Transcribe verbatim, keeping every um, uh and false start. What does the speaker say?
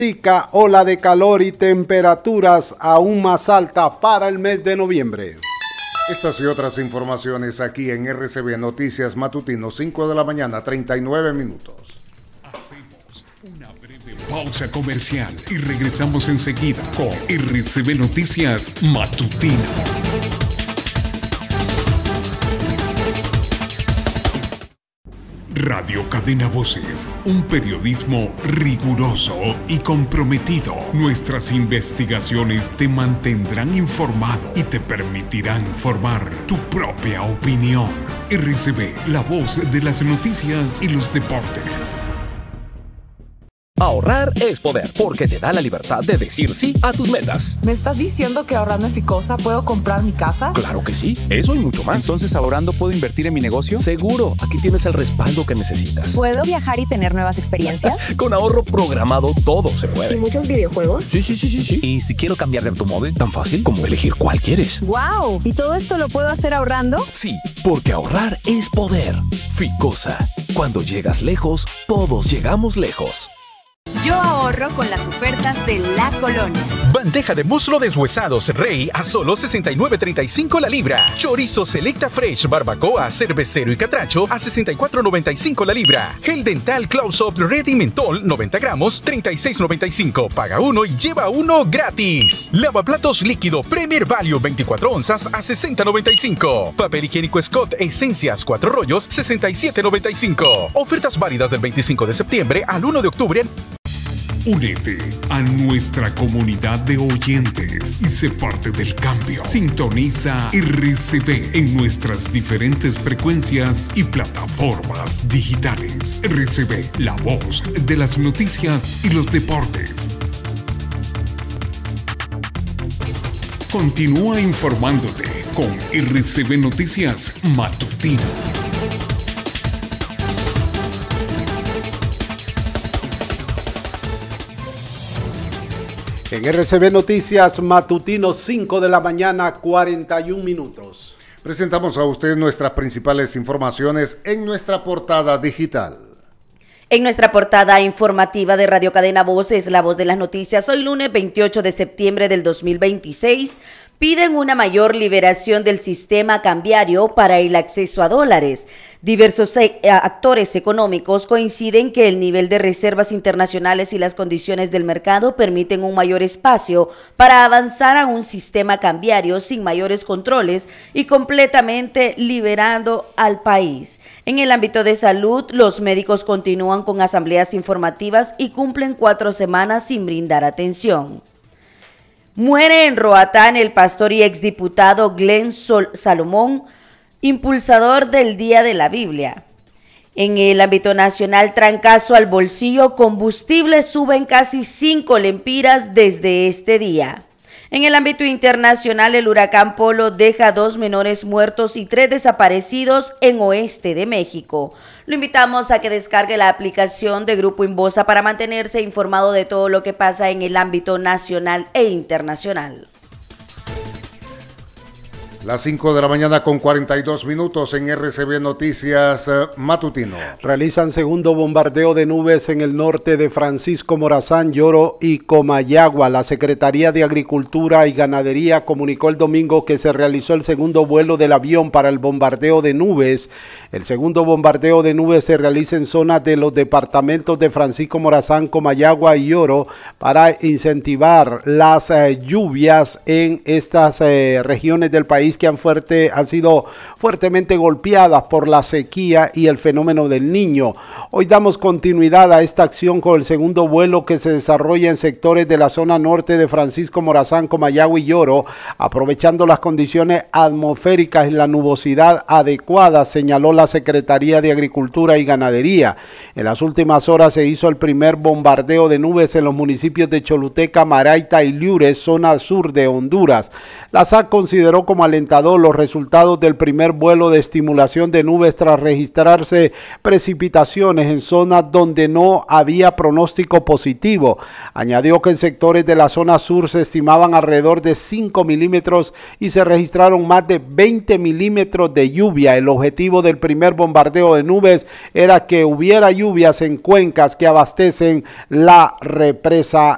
Ola de calor y temperaturas aún más altas para el mes de noviembre. Estas y otras informaciones aquí en R C B Noticias Matutino, cinco de la mañana, treinta y nueve minutos. Hacemos una breve pausa comercial y regresamos enseguida con R C B Noticias Matutino. Radio Cadena Voces, un periodismo riguroso y comprometido. Nuestras investigaciones te mantendrán informado y te permitirán formar tu propia opinión. R C B, la voz de las noticias y los deportes. Ahorrar es poder, porque te da la libertad de decir sí a tus metas. ¿Me estás diciendo que ahorrando en Ficosa puedo comprar mi casa? Claro que sí, eso y mucho más. Entonces, ¿ahorrando puedo invertir en mi negocio? Seguro, aquí tienes el respaldo que necesitas. ¿Puedo viajar y tener nuevas experiencias? Con ahorro programado todo se puede. ¿Y muchos videojuegos? Sí, sí, sí, sí, sí. ¿Y si quiero cambiar de automóvil? Tan fácil como elegir cuál quieres. ¡Wow! ¿Y todo esto lo puedo hacer ahorrando? Sí, porque ahorrar es poder. Ficosa, cuando llegas lejos, todos llegamos lejos. Yo ahorro con las ofertas de La Colonia. Bandeja de muslo deshuesados Rey a solo sesenta y nueve treinta y cinco la libra. Chorizo Selecta Fresh, barbacoa, cervecero y catracho a sesenta y cuatro noventa y cinco la libra. Gel dental Close-Up Red y Mentol noventa gramos, treinta y seis noventa y cinco. Paga uno y lleva uno gratis. Lavaplatos líquido Premier Value veinticuatro onzas a sesenta noventa y cinco. Papel higiénico Scott Esencias cuatro rollos, sesenta y siete noventa y cinco. Ofertas válidas del veinticinco de septiembre al uno de octubre. Únete a nuestra comunidad de oyentes y sé parte del cambio. Sintoniza R C B en nuestras diferentes frecuencias y plataformas digitales. R C B, la voz de las noticias y los deportes. Continúa informándote con R C B Noticias Matutino. En R C B Noticias Matutino, cinco de la mañana, cuarenta y un minutos. Presentamos a usted nuestras principales informaciones en nuestra portada digital. En nuestra portada informativa de Radio Cadena Voces, la voz de las noticias, hoy lunes veintiocho de septiembre del dos mil veintiséis, piden una mayor liberación del sistema cambiario para el acceso a dólares. Diversos eh, actores económicos coinciden que el nivel de reservas internacionales y las condiciones del mercado permiten un mayor espacio para avanzar a un sistema cambiario sin mayores controles y completamente liberando al país. En el ámbito de salud, los médicos continúan con asambleas informativas y cumplen cuatro semanas sin brindar atención. Muere en Roatán el pastor y exdiputado Glenn Sol- Salomón, impulsador del Día de la Biblia. En el ámbito nacional, trancazo al bolsillo, combustibles suben casi cinco lempiras desde este día. En el ámbito internacional, el huracán Polo deja dos menores muertos y tres desaparecidos en oeste de México. Lo invitamos a que descargue la aplicación de Grupo Inbosa para mantenerse informado de todo lo que pasa en el ámbito nacional e internacional. Las cinco de la mañana con cuarenta y dos minutos en R C B Noticias uh, Matutino. Realizan segundo bombardeo de nubes en el norte de Francisco Morazán, Lloro y Comayagua. La Secretaría de Agricultura y Ganadería comunicó el domingo que se realizó el segundo vuelo del avión para el bombardeo de nubes. El segundo bombardeo de nubes se realiza en zonas de los departamentos de Francisco Morazán, Comayagua y Lloro para incentivar las eh, lluvias en estas eh, regiones del país que han, fuerte, han sido fuertemente golpeadas por la sequía y el fenómeno del Niño. Hoy damos continuidad a esta acción con el segundo vuelo que se desarrolla en sectores de la zona norte de Francisco Morazán, Comayagua y Lloro, aprovechando las condiciones atmosféricas y la nubosidad adecuada, señaló la Secretaría de Agricultura y Ganadería. En las últimas horas se hizo el primer bombardeo de nubes en los municipios de Choluteca, Maraita y Liures, zona sur de Honduras. La S A C consideró como alentador los resultados del primer vuelo de estimulación de nubes tras registrarse precipitaciones en zonas donde no había pronóstico positivo. Añadió que en sectores de la zona sur se estimaban alrededor de cinco milímetros y se registraron más de veinte milímetros de lluvia. El objetivo del primer bombardeo de nubes era que hubiera lluvias en cuencas que abastecen la represa